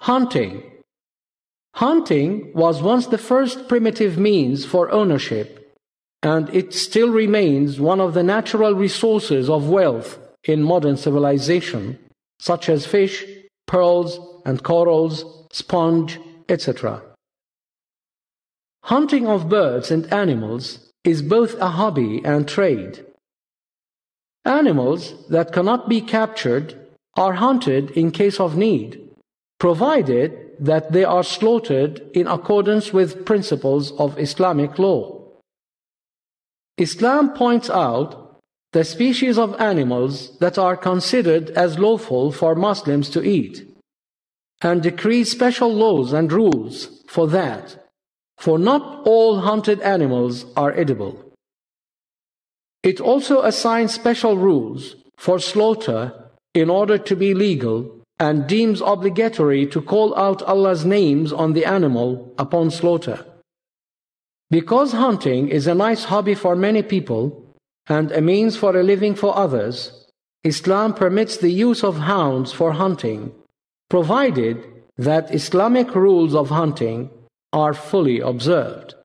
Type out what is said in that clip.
Hunting. Hunting was once the first primitive means for ownership, and it still remains one of the natural resources of wealth in modern civilization, such as fish, pearls and corals, sponge, etc. Hunting of birds and animals is both a hobby and trade. Animals that cannot be captured are hunted in case of need, provided that they are slaughtered in accordance with principles of Islamic law. Islam points out the species of animals that are considered as lawful for Muslims to eat, and decrees special laws and rules for that, for not all hunted animals are edible. It also assigns special rules for slaughter in order to be legal, and deems obligatory to call out Allah's names on the animal upon slaughter. Because hunting is a nice hobby for many people and a means for a living for others, Islam permits the use of hounds for hunting, provided that Islamic rules of hunting are fully observed.